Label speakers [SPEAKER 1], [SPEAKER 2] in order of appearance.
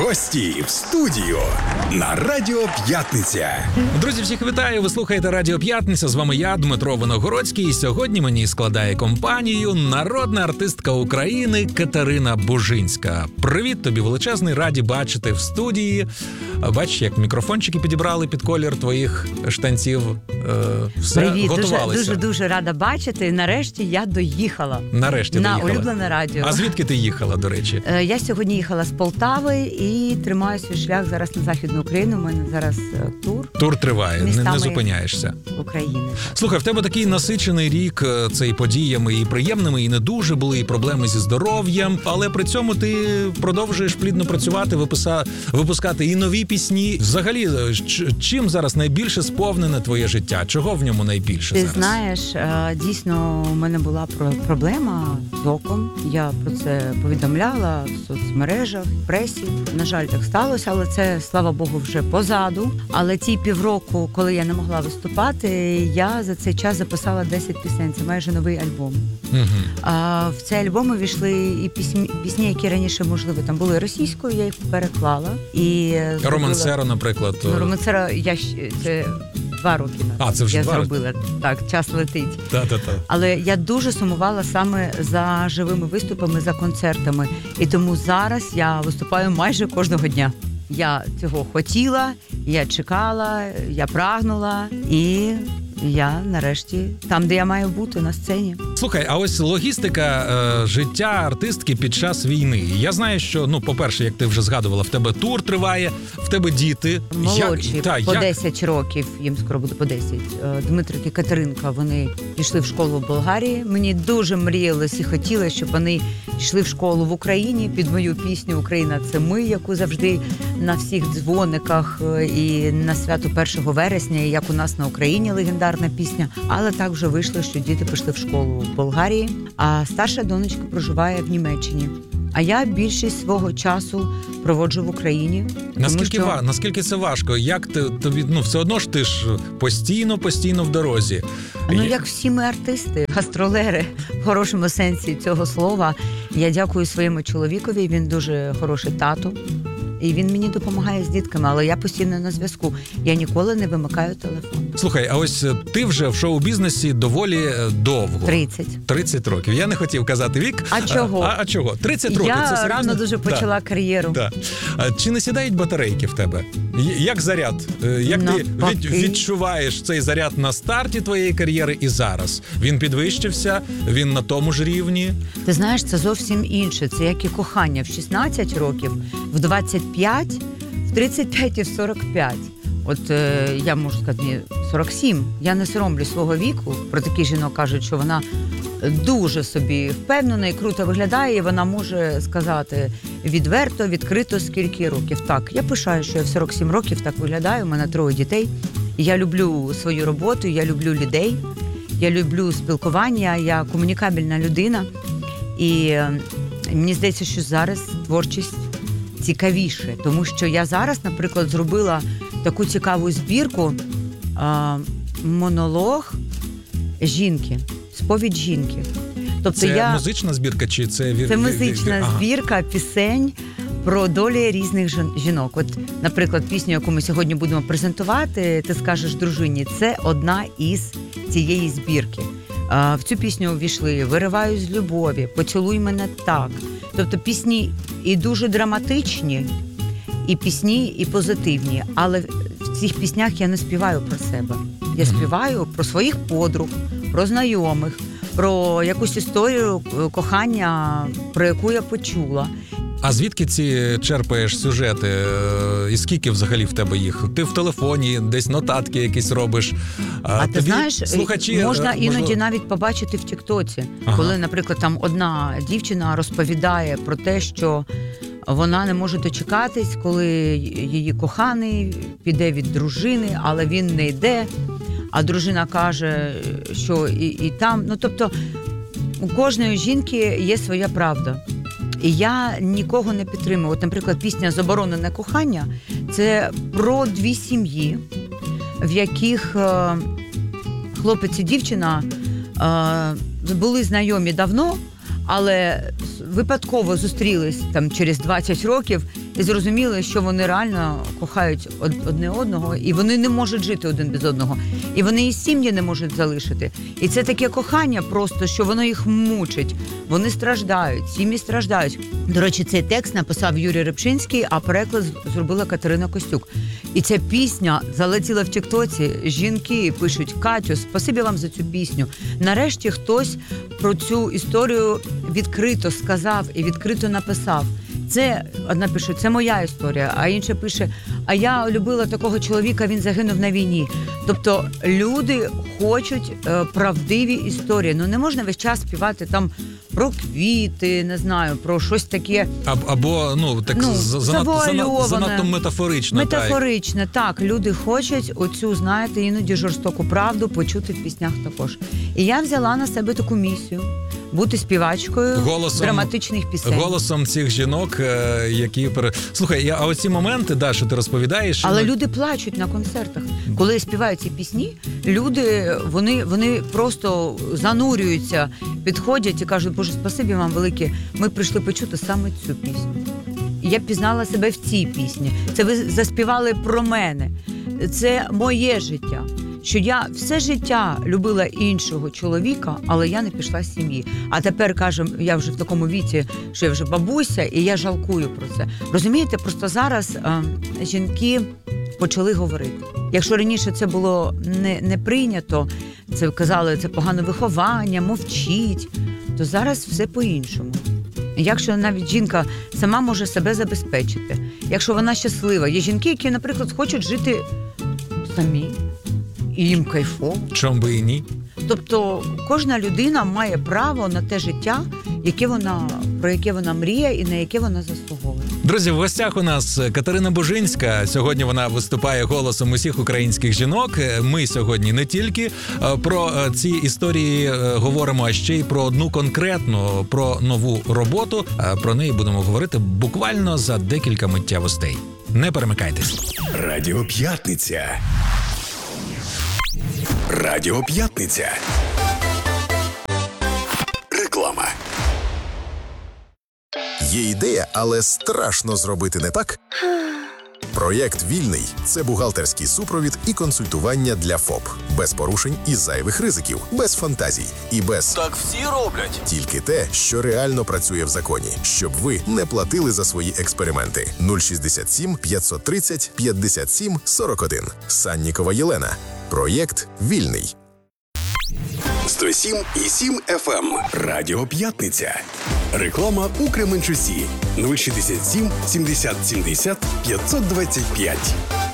[SPEAKER 1] Гості в студію на Радіо П'ятниця.
[SPEAKER 2] Друзі, всіх вітаю! Ви слухаєте Радіо П'ятниця. З вами я, Дмитро Виногородський. І сьогодні мені складає компанію народна артистка України Катерина Бужинська. Привіт тобі, величезний, раді бачити в студії. Бачиш, як мікрофончики підібрали під колір твоїх штанців. Все,
[SPEAKER 3] привіт,
[SPEAKER 2] готувалися.
[SPEAKER 3] Дуже рада бачити. Нарешті я доїхала.
[SPEAKER 2] Нарешті
[SPEAKER 3] на
[SPEAKER 2] доїхала.
[SPEAKER 3] улюблене радіо.
[SPEAKER 2] А звідки ти їхала, до речі?
[SPEAKER 3] Я сьогодні їхала з Полтави і тримаю свій шлях зараз на Західну Україну. У мене зараз тур.
[SPEAKER 2] Тур триває, не зупиняєшся.
[SPEAKER 3] України.
[SPEAKER 2] Слухай, в тебе такий насичений рік, це і подіями, і приємними, і не дуже, були і проблеми зі здоров'ям, але при цьому ти продовжуєш плідно працювати, випускати і нові пісні. Взагалі, чим зараз найбільше сповнене твоє життя? Чого в ньому найбільше
[SPEAKER 3] ти
[SPEAKER 2] зараз?
[SPEAKER 3] Ти знаєш, дійсно, у мене була проблема з оком. Я про це повідомляла в соцмережах, в пресі. На жаль, так сталося, але це, слава Богу, вже позаду. Але ті півроку, коли я не могла виступати, я за цей час записала 10 пісень. Це майже новий альбом. В цей альбом увійшли і пісні, які раніше, можливо, там були російською, я їх переклала.
[SPEAKER 2] Романсера, наприклад.
[SPEAKER 3] Романсера, це 2 роки назад.
[SPEAKER 2] Це вже
[SPEAKER 3] я
[SPEAKER 2] 2 роки?
[SPEAKER 3] зробила. Так, час летить.
[SPEAKER 2] Та.
[SPEAKER 3] Але я дуже сумувала саме за живими виступами, за концертами. І тому зараз я виступаю майже кожного дня. Я цього хотіла, я чекала, я прагнула і я нарешті там, де я маю бути, на сцені.
[SPEAKER 2] Слухай, а ось логістика життя артистки під час війни. Я знаю, що, по-перше, як ти вже згадувала, в тебе тур триває, в тебе діти.
[SPEAKER 3] Молодші, 10 років, їм скоро буде по 10. Дмитрик і Катеринка, вони пішли в школу в Болгарії. Мені дуже мріялось і хотілося, щоб вони йшли в школу в Україні під мою пісню «Україна – це ми», яку завжди на всіх дзвониках і на свято 1 вересня, як у нас на Україні легендарна пісня. Але так вже вийшло, що діти пішли в школу в Болгарії, а старша донечка проживає в Німеччині. А я більшість свого часу проводжу в Україні.
[SPEAKER 2] Наскільки це важко? Як тобі, все одно ж ти ж постійно в дорозі.
[SPEAKER 3] Як всі ми артисти, гастролери, в хорошому сенсі цього слова. Я дякую своєму чоловікові, він дуже хороший тато. І він мені допомагає з дітками, але я постійно на зв'язку. Я ніколи не вимикаю телефон.
[SPEAKER 2] Слухай, а ось ти вже в шоу-бізнесі доволі довго. 30 років. Я не хотів казати вік.
[SPEAKER 3] А чого?
[SPEAKER 2] А чого? 30 років.
[SPEAKER 3] Я
[SPEAKER 2] це серйозно?
[SPEAKER 3] рано дуже почала кар'єру.
[SPEAKER 2] Да. Чи не сідають батарейки в тебе? Як заряд? Як ти відчуваєш цей заряд на старті твоєї кар'єри і зараз? Він підвищився? Він на тому ж рівні?
[SPEAKER 3] Ти знаєш, це зовсім інше. Це як і кохання в 16 років, в 25, в 35 і в 45. От я можу сказати, мені 47. Я не соромлю свого віку. Про таких жінок кажуть, що вона дуже собі впевнена і круто виглядає, і вона може сказати відверто, відкрито, скільки років. Так, я пишаю, що я в 47 років так виглядаю, у мене 3 дітей. Я люблю свою роботу, я люблю людей, я люблю спілкування, я комунікабельна людина. І мені здається, що зараз творчість цікавіше, тому що я зараз, наприклад, зробила таку цікаву збірку монолог жінки, сповідь жінки. Тобто
[SPEAKER 2] це музична збірка чи це
[SPEAKER 3] Це музична збірка пісень про долі різних жінок. От, наприклад, пісню, яку ми сьогодні будемо презентувати, «Ти скажеш дружині», це одна із цієї збірки. В цю пісню увійшли «Вириваю з любові», «Поцілуй мене так». Тобто пісні і дуже драматичні, і пісні, і позитивні. Але в цих піснях я не співаю про себе. Я співаю про своїх подруг, про знайомих, про якусь історію кохання, про яку я почула.
[SPEAKER 2] А звідки ці черпаєш сюжети? І скільки взагалі в тебе їх? Ти в телефоні, десь нотатки якісь робиш?
[SPEAKER 3] А ти знаєш, можна іноді навіть побачити в Тіктоці, коли, наприклад, там одна дівчина розповідає про те, що вона не може дочекатись, коли її коханий піде від дружини, але він не йде, а дружина каже, що і там. Тобто у кожної жінки є своя правда. І я нікого не підтримую. От, наприклад, пісня «Заборонене кохання» – це про 2 сім'ї, в яких хлопець і дівчина були знайомі давно, але випадково зустрілись там через 20 років і зрозуміли, що вони реально кохають одне одного, і вони не можуть жити один без одного. І вони і сім'ї не можуть залишити. І це таке кохання просто, що воно їх мучить. Вони страждають, сім'ї страждають. До речі, цей текст написав Юрій Рибчинський, а переклад зробила Катерина Костюк. І ця пісня залетіла в тіктоці. Жінки пишуть: Катю, спасибі вам за цю пісню. Нарешті хтось про цю історію відкрито сказав і відкрито написав. Це, одна пише, це моя історія, а інша пише, а я любила такого чоловіка, він загинув на війні. Тобто люди хочуть правдиві історії. Ну не можна весь час співати там про квіти, не знаю, про щось таке.
[SPEAKER 2] Або, занадто метафорично.
[SPEAKER 3] Метафорично, так. Люди хочуть оцю, знаєте, іноді жорстоку правду почути в піснях також. І я взяла на себе таку місію. Бути співачкою драматичних пісень.
[SPEAKER 2] Голосом цих жінок, які... Слухай, а оці моменти, що ти розповідаєш...
[SPEAKER 3] Але люди плачуть на концертах. Коли я співаю ці пісні, люди, вони просто занурюються, підходять і кажуть: Боже, спасибі вам велике, ми прийшли почути саме цю пісню. І я пізнала себе в цій пісні. Це ви заспівали про мене. Це моє життя. Що я все життя любила іншого чоловіка, але я не пішла з сім'ї. А тепер, кажемо, я вже в такому віці, що я вже бабуся, і я жалкую про це. Розумієте, просто зараз жінки почали говорити. Якщо раніше це було не прийнято, це казали, це погане виховання, мовчіть, то зараз все по-іншому. Якщо навіть жінка сама може себе забезпечити, якщо вона щаслива. Є жінки, які, наприклад, хочуть жити самі. І їм кайфово.
[SPEAKER 2] Чом би і ні.
[SPEAKER 3] Тобто кожна людина має право на те життя, про яке вона мріє і на яке вона заслуговує.
[SPEAKER 2] Друзі, в гостях у нас Катерина Бужинська. Сьогодні вона виступає голосом усіх українських жінок. Ми сьогодні не тільки про ці історії говоримо, а ще й про одну конкретну, про нову роботу. Про неї будемо говорити буквально за декілька миттєвостей. Не перемикайтесь.
[SPEAKER 1] Радіо П'ятниця. Радіо П'ятниця. Реклама.
[SPEAKER 4] Є ідея, але страшно зробити не так? Проєкт «Вільний» – це бухгалтерський супровід і консультування для ФОП. Без порушень і зайвих ризиків, без фантазій і без
[SPEAKER 5] «так всі роблять».
[SPEAKER 4] Тільки те, що реально працює в законі, щоб ви не платили за свої експерименти. 067 530 57 41. Саннікова Єлена. Проєкт «Вільний».
[SPEAKER 1] 107,7 FM. Радіо П'ятниця. Реклама у Кременчусі. 067 70 70 525.